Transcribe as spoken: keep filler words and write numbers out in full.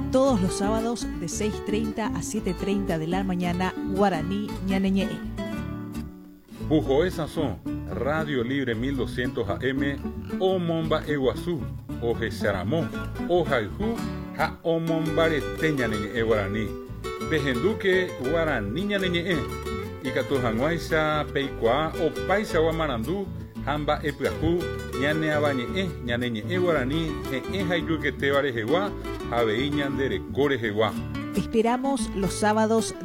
todos los sábados de seis treinta a siete treinta de la mañana, guaraní ñaneñe. Bujoe Sazón, Radio Libre mil doscientos A M, O Momba Eguazú, O Jesaramón, O Jaijú, Ha O Mombarete ñaneñe guaraní. Bejenduque guaraní ñaneñe. Y Catujanguaisa, Peicua, O Paisa Guamarandú, Hamba Epiajú, ñane abañe, ñaneñe guaraní, e jayuque te barejeguá, avei ñandere corejeguá. Esperamos los sábados